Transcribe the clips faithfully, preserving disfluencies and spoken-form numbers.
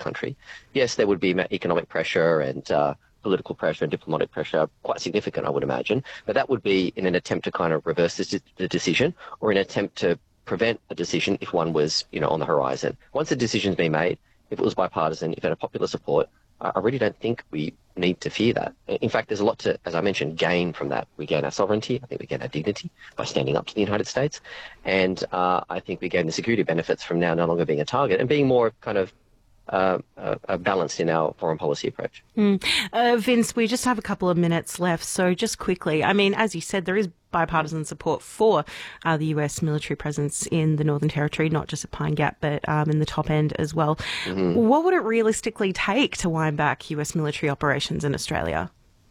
country. Yes, there would be economic pressure and uh, political pressure and diplomatic pressure, quite significant, I would imagine, but that would be in an attempt to kind of reverse this, the decision, or in an attempt to prevent a decision if one was, you know, on the horizon. Once a decision's been made, if it was bipartisan, if it had popular support, I really don't think we need to fear that. In fact, there's a lot to, as I mentioned, gain from that. We gain our sovereignty. I think we gain our dignity by standing up to the United States. And uh, I think we gain the security benefits from now no longer being a target and being more kind of uh, uh, balanced in our foreign policy approach. Mm. Uh, Vince, we just have a couple of minutes left. So just quickly, I mean, as you said, there is bipartisan support for uh, the U S military presence in the Northern Territory, not just at Pine Gap, but um, in the top end as well. Mm-hmm. What would it realistically take to wind back U S military operations in Australia?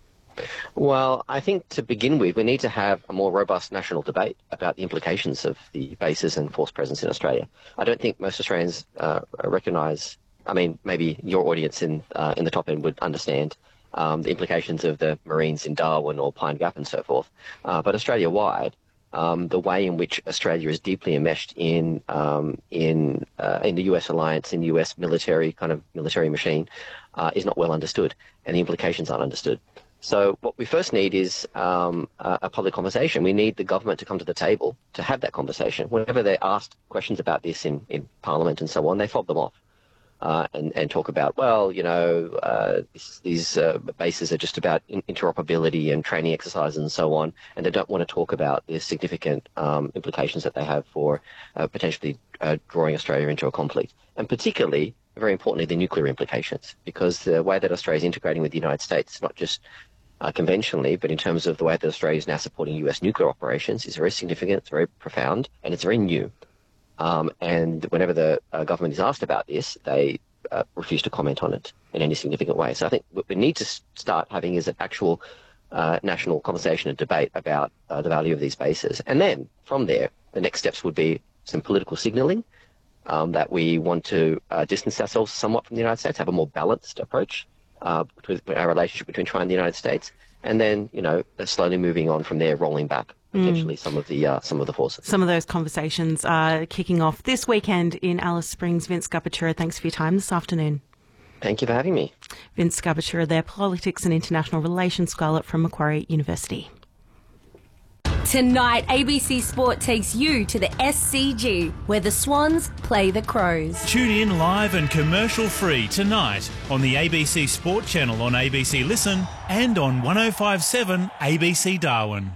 Well, I think to begin with, we need to have a more robust national debate about the implications of the bases and force presence in Australia. I don't think most Australians uh, recognise, I mean, maybe your audience in uh, in the top end would understand Um, the implications of the Marines in Darwin or Pine Gap and so forth. Uh, but Australia-wide, um, the way in which Australia is deeply enmeshed in um, in uh, in the U S alliance, in the U S military kind of military machine, uh, is not well understood, and the implications aren't understood. So what we first need is um, a, a public conversation. We need the government to come to the table to have that conversation. Whenever they're asked questions about this in, in Parliament and so on, they fob them off. Uh, and, and talk about, well, you know, uh, this, these uh, bases are just about in- interoperability and training exercises and so on, and they don't want to talk about the significant um, implications that they have for uh, potentially uh, drawing Australia into a conflict, and particularly, very importantly, the nuclear implications, because the way that Australia is integrating with the United States, not just uh, conventionally, but in terms of the way that Australia is now supporting U S nuclear operations, is very significant, it's very profound, and it's very new. Um, and whenever the uh, government is asked about this, they uh, refuse to comment on it in any significant way. So I think what we need to start having is an actual uh, national conversation and debate about uh, the value of these bases. And then from there, the next steps would be some political signalling um, that we want to uh, distance ourselves somewhat from the United States, have a more balanced approach uh, with our relationship between China and the United States. And then, you know, slowly moving on from there, rolling back potentially mm. some of the uh, some of the forces. Some of those conversations are kicking off this weekend in Alice Springs. Vince Garbatura, thanks for your time this afternoon. Thank you for having me. Vince Garbatura there, Politics and International Relations Scholar from Macquarie University. Tonight, A B C Sport takes you to the S C G, where the Swans play the Crows. Tune in live and commercial-free tonight on the A B C Sport channel on A B C Listen and on one oh five point seven A B C Darwin.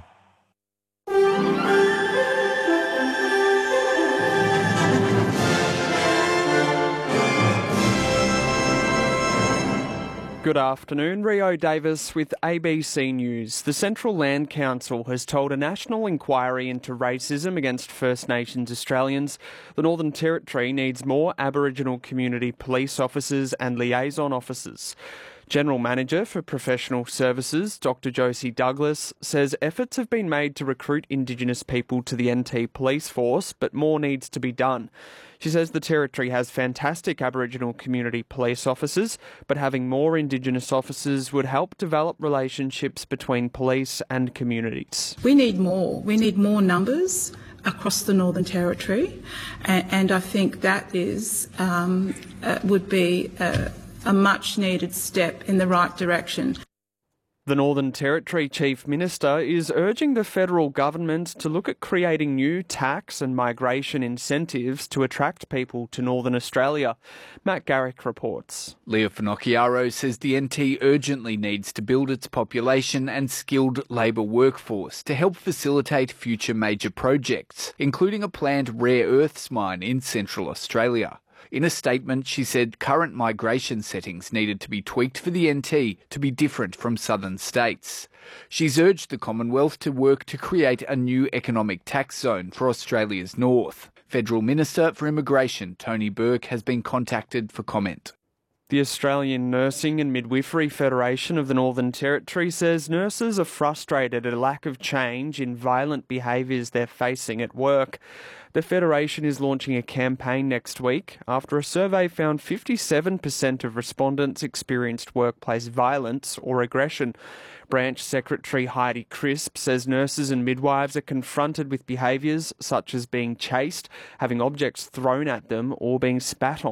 Good afternoon, Rio Davis with A B C News. The Central Land Council has told a national inquiry into racism against First Nations Australians the Northern Territory needs more Aboriginal community police officers and liaison officers. General Manager for Professional Services, Doctor Josie Douglas, says efforts have been made to recruit Indigenous people to the N T police force, but more needs to be done. She says the Territory has fantastic Aboriginal community police officers, but having more Indigenous officers would help develop relationships between police and communities. We need more. We need more numbers across the Northern Territory, and, and I think that is um, uh, would be a, a much-needed step in the right direction. The Northern Territory Chief Minister is urging the federal government to look at creating new tax and migration incentives to attract people to Northern Australia. Matt Garrick reports. Leah Finocchiaro says the N T urgently needs to build its population and skilled labour workforce to help facilitate future major projects, including a planned rare earths mine in Central Australia. In a statement, she said current migration settings needed to be tweaked for the N T to be different from southern states. She's urged the Commonwealth to work to create a new economic tax zone for Australia's north. Federal Minister for Immigration, Tony Burke, has been contacted for comment. The Australian Nursing and Midwifery Federation of the Northern Territory says nurses are frustrated at a lack of change in violent behaviours they're facing at work. The Federation is launching a campaign next week after a survey found fifty-seven percent of respondents experienced workplace violence or aggression. Branch Secretary Heidi Crisp says nurses and midwives are confronted with behaviours such as being chased, having objects thrown at them or being spat on.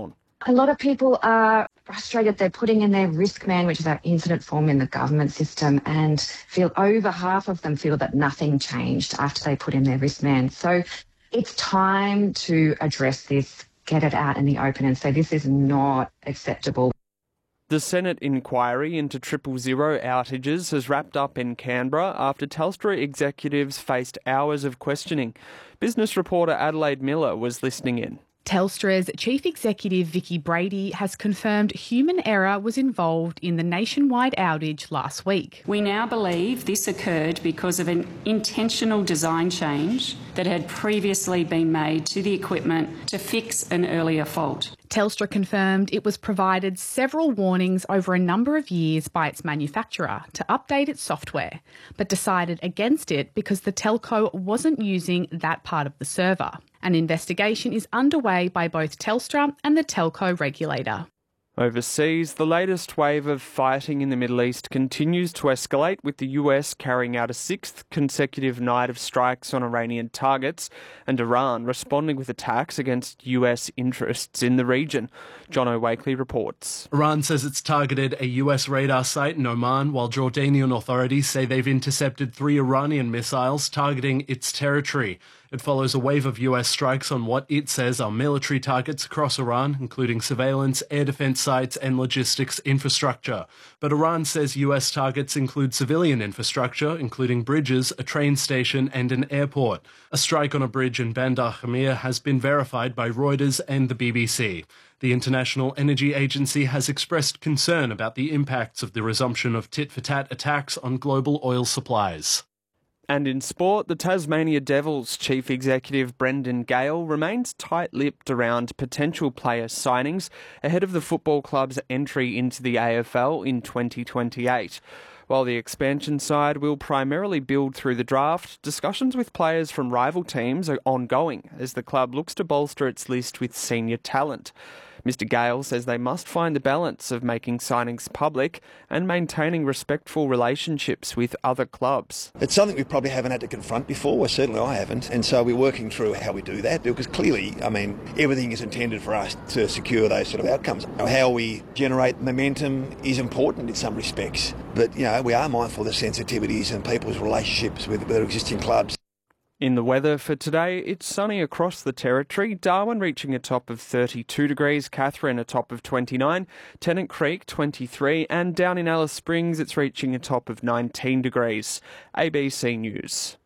A lot of people are frustrated. They're putting in their risk man, which is our incident form in the government system, and feel over half of them feel that nothing changed after they put in their risk man. So it's time to address this, get it out in the open and say this is not acceptable. The Senate inquiry into triple zero outages has wrapped up in Canberra after Telstra executives faced hours of questioning. Business reporter Adelaide Miller was listening in. Telstra's Chief Executive Vicky Brady has confirmed human error was involved in the nationwide outage last week. We now believe this occurred because of an intentional design change that had previously been made to the equipment to fix an earlier fault. Telstra confirmed it was provided several warnings over a number of years by its manufacturer to update its software, but decided against it because the telco wasn't using that part of the server. An investigation is underway by both Telstra and the telco regulator. Overseas, the latest wave of fighting in the Middle East continues to escalate, with the U S carrying out a sixth consecutive night of strikes on Iranian targets and Iran responding with attacks against U S interests in the region. John O'Wakely reports. Iran says it's targeted a U S radar site in Oman, while Jordanian authorities say they've intercepted three Iranian missiles targeting its territory. It follows a wave of U S strikes on what it says are military targets across Iran, including surveillance, air defense sites and logistics infrastructure. But Iran says U S targets include civilian infrastructure, including bridges, a train station and an airport. A strike on a bridge in Bandar Khamir has been verified by Reuters and the B B C. The International Energy Agency has expressed concern about the impacts of the resumption of tit-for-tat attacks on global oil supplies. And in sport, the Tasmania Devils Chief Executive Brendan Gale remains tight-lipped around potential player signings ahead of the football club's entry into the A F L in twenty twenty-eight. While the expansion side will primarily build through the draft, discussions with players from rival teams are ongoing as the club looks to bolster its list with senior talent. Mister Gale says they must find the balance of making signings public and maintaining respectful relationships with other clubs. It's something we probably haven't had to confront before, well, certainly I haven't, and so we're working through how we do that, because clearly, I mean, everything is intended for us to secure those sort of outcomes. How we generate momentum is important in some respects, but, you know, we are mindful of the sensitivities and people's relationships with their existing clubs. In the weather for today, it's sunny across the territory. Darwin reaching a top of thirty-two degrees, Katherine a top of twenty-nine, Tennant Creek twenty-three, and down in Alice Springs it's reaching a top of nineteen degrees. A B C News.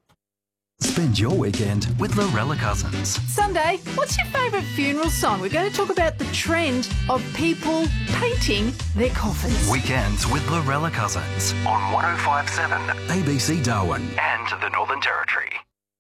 Spend your weekend with Lorella Cousins. Sunday, what's your favourite funeral song? We're going to talk about the trend of people painting their coffins. Weekends with Lorella Cousins on one oh five point seven A B C Darwin and the Northern Territory.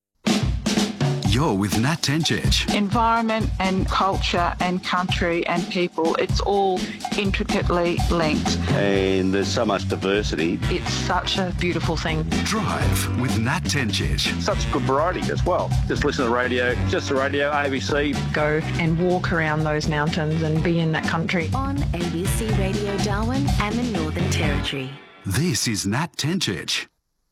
You're with Nat Tencic. Environment and culture and country and people, it's all intricately linked. And there's so much diversity. It's such a beautiful thing. Drive with Nat Tencic. Such good variety as well. Just listen to the radio, just the radio, A B C. Go and walk around those mountains and be in that country. On A B C Radio Darwin and the Northern Territory. This is Nat Tencic.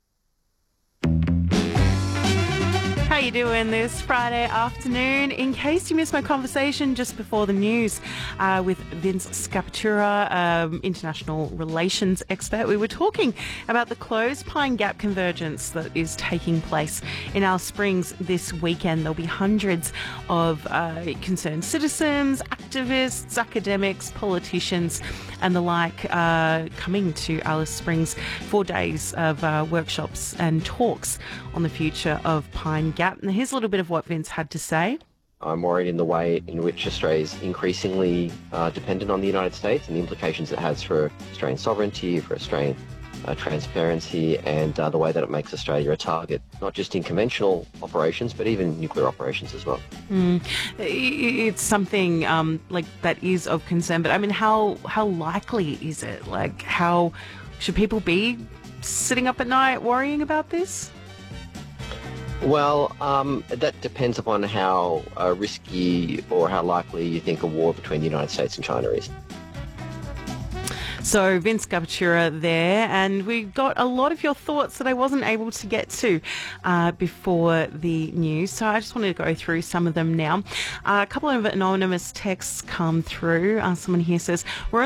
How you doing this Friday afternoon? In case you missed my conversation just before the news uh, with Vince Scapatura, um, international relations expert, we were talking about the closed Pine Gap convergence that is taking place in Alice Springs this weekend. There'll be hundreds of uh, concerned citizens, activists, academics, politicians and the like uh, coming to Alice Springs for days of uh, workshops and talks on the future of Pine Gap. And here's a little bit of what Vince had to say. I'm worried in the way in which Australia is increasingly uh, dependent on the United States and the implications it has for Australian sovereignty, for Australian uh, transparency, and uh, the way that it makes Australia a target, not just in conventional operations, but even nuclear operations as well. Mm. It's something um, like that is of concern, but I mean, how how likely is it? Like, how should people be sitting up at night worrying about this? Well, um, that depends upon how uh, risky or how likely you think a war between the United States and China is. So Vince Gabatura there, and we got a lot of your thoughts that I wasn't able to get to uh, before the news. So I just wanted to go through some of them now. Uh, a couple of anonymous texts come through. Uh, someone here says, we're